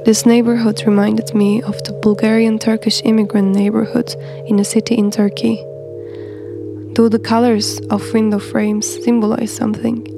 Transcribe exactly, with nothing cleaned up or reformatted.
This neighborhood reminded me of the Bulgarian-Turkish immigrant neighborhood in a city in Turkey. Though the colors of window frames symbolize something,